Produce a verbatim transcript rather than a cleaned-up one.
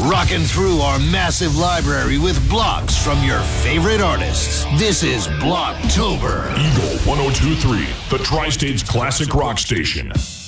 Rocking through our massive library with blocks from your favorite artists. This is Blocktober. Eagle one oh two point three, the Tri-State's classic rock station.